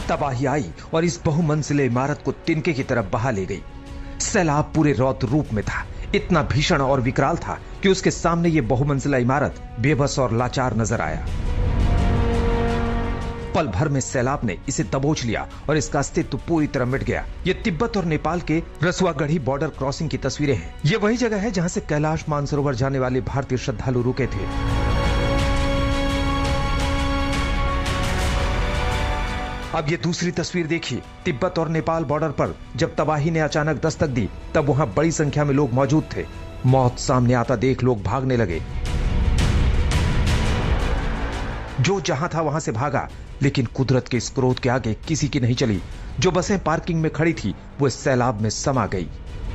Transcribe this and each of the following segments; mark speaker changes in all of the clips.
Speaker 1: तबाही आई और इस बहुमंजिले इमारत को तिनके की तरफ बहा ले गई। सैलाब पूरे रौद्र रूप में था, इतना भीषण और विकराल था कि उसके सामने यह बहुमंजिला इमारत बेबस और लाचार नजर आया। पल भर में सैलाब ने इसे दबोच लिया और इसका अस्तित्व पूरी तरह मिट गया। ये तिब्बत और नेपाल के रसुआगढ़ी बॉर्डर क्रॉसिंग की तस्वीरें हैं। ये वही जगह है जहां से कैलाश मानसरोवर जाने वाले भारतीय श्रद्धालु रुके थे। अब ये दूसरी तस्वीर देखिए। तिब्बत और नेपाल बॉर्डर पर जब तबाही ने अचानक दस्तक दी, तब वहां बड़ी संख्या में लोग मौजूद थे। मौत सामने आता देख लोग भागने लगे। जो जहां था वहां से भागा, लेकिन कुदरत के इस क्रोध के आगे किसी की नहीं चली। जो बसें पार्किंग में खड़ी थी वो इस सैलाब में समा गई।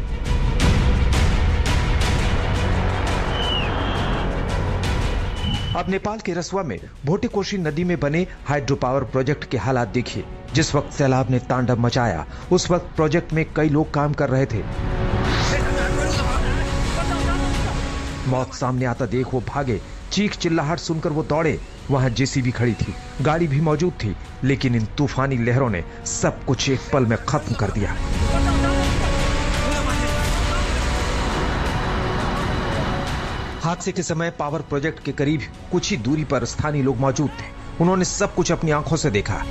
Speaker 1: अब नेपाल के रसुआ में भोटेकोशी नदी में बने हाइड्रो पावर प्रोजेक्ट के हालात देखिए। जिस वक्त सैलाब ने तांडव मचाया, उस वक्त प्रोजेक्ट में कई लोग काम कर रहे थे। मौत सामने आता देख वो भागे। चीख चिल्लाहट सुनकर वो दौड़े। वहां जेसीबी खड़ी थी, गाड़ी भी मौजूद थी, लेकिन इन तूफानी लहरों ने सब कुछ एक पल में खत्म कर दिया। हादसे के समय पावर प्रोजेक्ट के करीब कुछ ही दूरी पर स्थानीय लोग मौजूद थे। उन्होंने सब कुछ अपनी आंखों से देखा।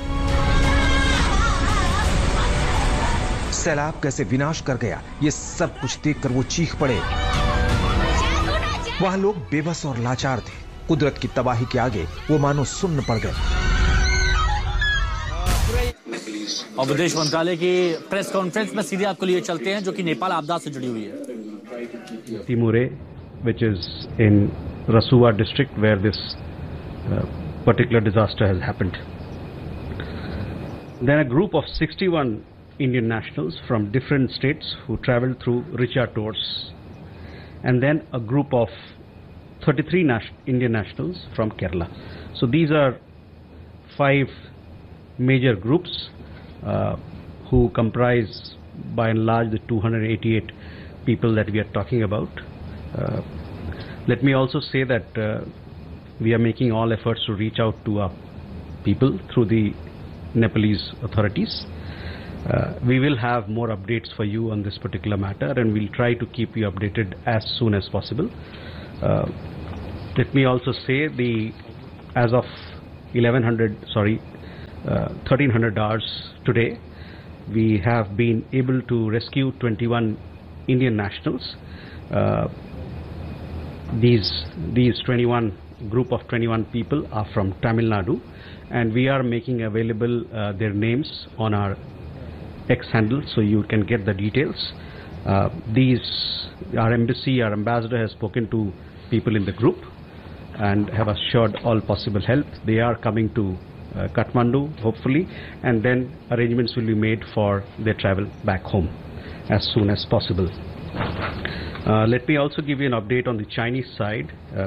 Speaker 1: सैलाब कैसे विनाश कर गया, ये सब कुछ देखकर वो चीख पड़े। वहां लोग बेबस और लाचार थे। कुदरत की तबाही के आगे वो मानो सुन्न पड़ गए।
Speaker 2: और विदेश मंत्रालय की प्रेस कॉन्फ्रेंस में सीधे आपको लिए चलते हैं, जो कि नेपाल आपदा से जुड़ी हुई है।
Speaker 3: तिमुरे, which is in Rasua district where this particular disaster has happened. Then a group of 61 Indian nationals from different states who traveled through Richa tours, and then a group of 33 Indian nationals from Kerala. So these are 5 major groups who comprise by and large the 288 people that we are talking about. Let me also say that we are making all efforts to reach out to our people through the Nepalese authorities. We will have more updates for you on this particular matter, and we'll try to keep you updated as soon as possible. Let me also say as of 1300 hours today, we have been able to rescue 21 Indian nationals. These 21 group of 21 people are from Tamil Nadu, and we are making available their names on our X handle, so you can get the details. Our embassy, our ambassador has spoken to people in the group and have assured all possible help. They are coming to Kathmandu hopefully, and then arrangements will be made for their travel back home as soon as possible. Let me also give you an update on the Chinese side.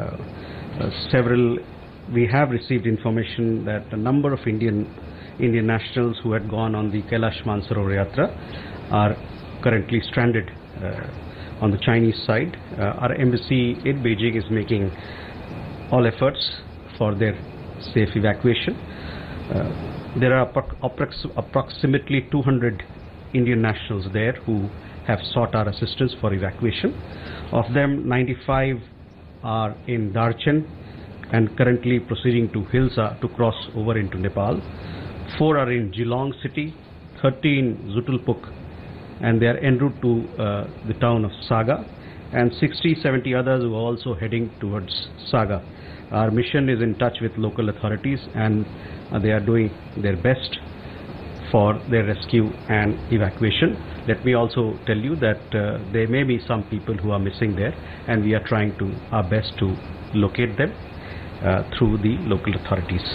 Speaker 3: We have received information that a number of Indian nationals who had gone on the Kailash Mansarovar Yatra are currently stranded on the Chinese side. Our embassy in Beijing is making all efforts for their safe evacuation. There are approximately 200 Indian nationals there who have sought our assistance for evacuation. Of them, 95 are in Darchen and currently proceeding to Hilsa to cross over into Nepal. 4 are in Geelong city, 13 Zutulpuk, and they are en route to the town of Saga, and 60-70 others who are also heading towards Saga. Our mission is in touch with local authorities, and they are doing their best for their rescue and evacuation. Let me also tell you that there may be some people who are missing there, and we are trying our best to locate them through the local authorities.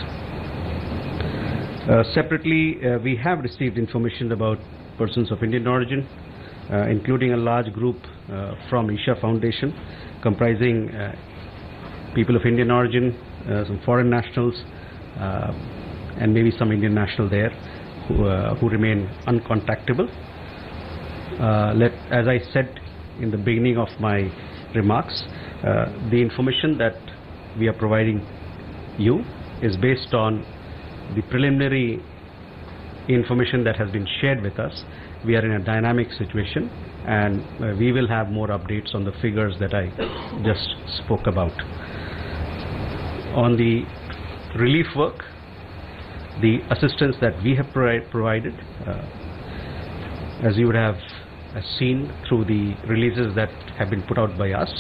Speaker 3: Separately, we have received information about persons of Indian origin, including a large group from Isha Foundation, comprising people of Indian origin, some foreign nationals, and maybe some Indian national there who remain uncontactable. As I said in the beginning of my remarks, the information that we are providing you is based on the preliminary information that has been shared with us. We are in a dynamic situation, and we will have more updates on the figures that I just spoke about. On the relief work, the assistance that we have provided, as you would have seen through the releases that have been put out by us,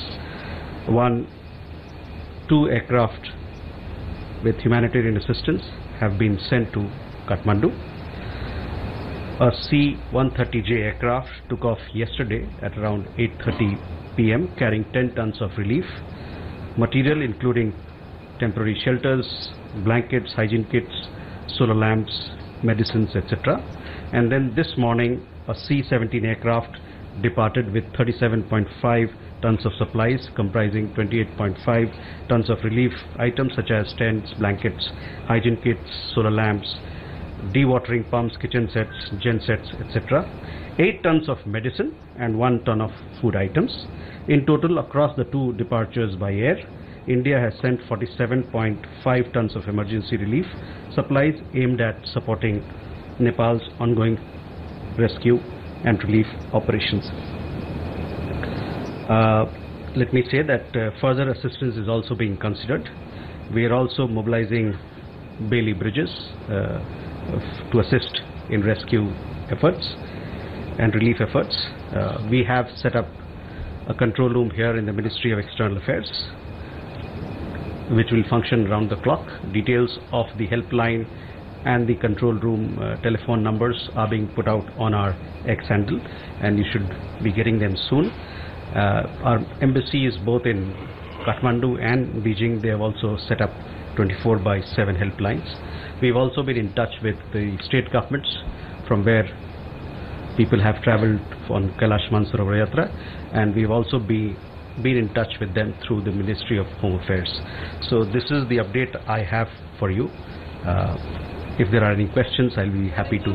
Speaker 3: 2 aircraft with humanitarian assistance have been sent to Kathmandu. A C-130J aircraft took off yesterday at around 8:30 p.m. carrying 10 tons of relief material, including temporary shelters, blankets, hygiene kits, solar lamps, medicines, etc. And then this morning, a C-17 aircraft departed with 37.5 tons of supplies, comprising 28.5 tons of relief items such as tents, blankets, hygiene kits, solar lamps, dewatering pumps, kitchen sets, gen sets, etc. 8 tons of medicine and 1 ton of food items. In total, across the 2 departures by air, India has sent 47.5 tons of emergency relief supplies aimed at supporting Nepal's ongoing rescue and relief operations. Let me say that further assistance is also being considered. We are also mobilizing Bailey bridges to assist in rescue efforts and relief efforts. We have set up a control room here in the Ministry of External Affairs, which will function round the clock. Details of the helpline and the control room telephone numbers are being put out on our X handle, and you should be getting them soon. Our embassies both in Kathmandu and Beijing, they have also set up 24/7 helplines. We've also been in touch with the state governments from where people have traveled on Kailash Mansarovar Yatra, and we've also been in touch with them through the Ministry of Home Affairs. So this is the update I have for you. If there are any questions, I'll be happy to.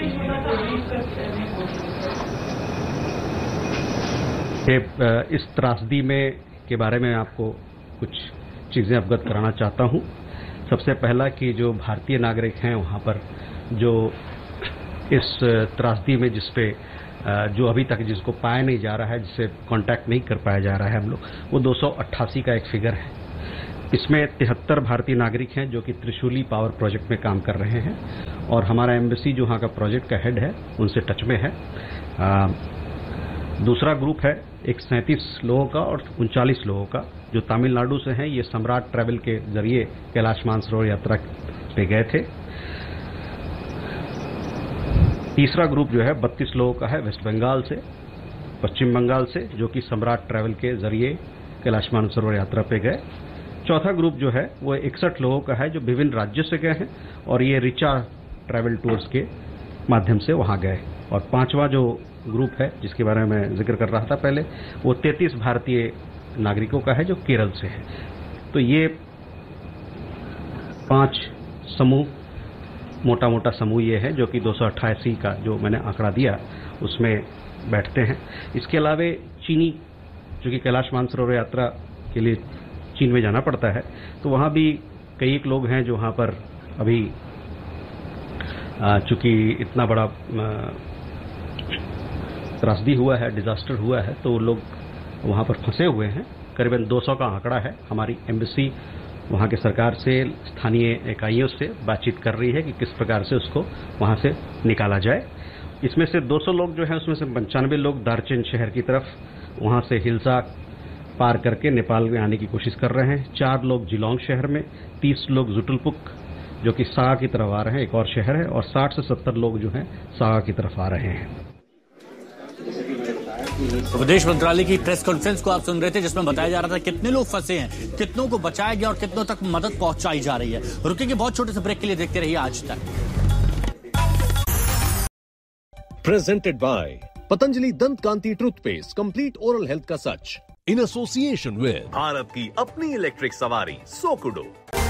Speaker 3: इस त्रासदी में के बारे में आपको कुछ चीज़ें अवगत कराना चाहता हूँ। सबसे पहला कि जो भारतीय नागरिक हैं वहाँ पर जो इस त्रासदी में जिसपे जो अभी तक जिसको पाया नहीं जा रहा है, जिससे कांटेक्ट नहीं कर पाया जा रहा है हम लोग, वो 288 का एक फिगर है। इसमें 73 भारतीय नागरिक हैं जो कि त्रिशूली पावर प्रोजेक्ट में काम कर रहे हैं, और हमारा एम्बेसी जो वहाँ का प्रोजेक्ट का हेड है उनसे टच में है। दूसरा ग्रुप है एक 37 लोगों का और 39 लोगों का जो तमिलनाडु से हैं। ये सम्राट ट्रैवल के जरिए कैलाश मानसरोवर यात्रा पे गए थे। तीसरा ग्रुप जो है 32 लोगों का है वेस्ट बंगाल से, पश्चिम बंगाल से, जो कि सम्राट ट्रैवल के जरिए कैलाश मानसरोवर यात्रा पे गए। चौथा ग्रुप जो है वो 61 लोगों का है जो विभिन्न राज्यों से गए हैं और ये रिचा ट्रैवल टूर्स के माध्यम से वहां गए। और पांचवा जो ग्रुप है जिसके बारे में मैं जिक्र कर रहा था पहले, वो 33 भारतीय नागरिकों का है जो केरल से है। तो ये 5 समूह, मोटा मोटा समूह ये है जो कि 288 का जो मैंने आंकड़ा दिया उसमें बैठते हैं। इसके अलावा चीनी, जो कि कैलाश मानसरोवर यात्रा के लिए चीन में जाना पड़ता है, तो वहाँ भी कई एक लोग हैं जो वहाँ पर अभी चूंकि इतना बड़ा त्रासदी हुआ है, डिजास्टर हुआ है, तो लोग वहाँ पर फंसे हुए हैं। करीबन 200 का आंकड़ा है। हमारी एम्बेसी वहाँ के सरकार से, स्थानीय इकाइयों से बातचीत कर रही है कि किस प्रकार से उसको वहाँ से निकाला जाए। इसमें से 200 लोग जो हैं उसमें से 95 लोग दार्चेन शहर की तरफ वहाँ से हिल्सा पार करके नेपाल में आने की कोशिश कर रहे हैं। 4 लोग जिलोंग शहर में, 30 लोग जुटुलपुक जो कि सागा की तरफ आ रहे हैं, एक और शहर है, और 60 से 70 लोग जो हैं सागा की तरफ आ रहे हैं।
Speaker 2: विदेश मंत्रालय की प्रेस कॉन्फ्रेंस को आप सुन रहे थे, जिसमें बताया जा रहा था कितने लोग फंसे हैं, कितनों को बचाया गया और कितनों तक मदद पहुंचाई जा रही है। रुकेंगे बहुत छोटे से ब्रेक के लिए, देखते रहिए आज तक।
Speaker 4: प्रेजेंटेड बाय पतंजलि दंत कांति टूथपेस्ट, कंप्लीट ओरल हेल्थ का सच, इन एसोसिएशन विद
Speaker 5: भारत की अपनी इलेक्ट्रिक सवारी सोकुडो।